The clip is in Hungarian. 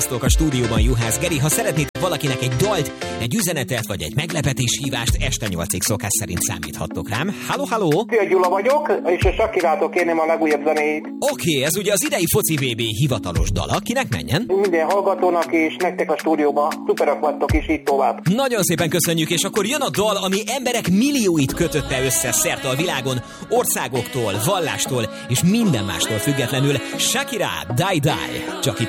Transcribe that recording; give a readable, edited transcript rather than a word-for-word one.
Sziasztok, a stúdióban Juhász Geri. Ha szeretnétek valakinek egy dalt, egy üzenetet vagy egy meglepetés hívást, este 8-ig szokás szerint számíthattok rám. Halló, halló! Szia, Gyula vagyok, és a Shakirától kérném a legújabb zenéit. Oké, ez ugye az idei foci VB hivatalos dala. Kinek menjen? Minden hallgatónak és nektek a stúdióba. Szuperak vagytok, és így tovább. Nagyon szépen köszönjük, és akkor jön a dal, ami emberek millióit kötötte össze szerte a világon, országoktól, vallástól és minden mástól függetlenül. Shakira, Die Die, csak itt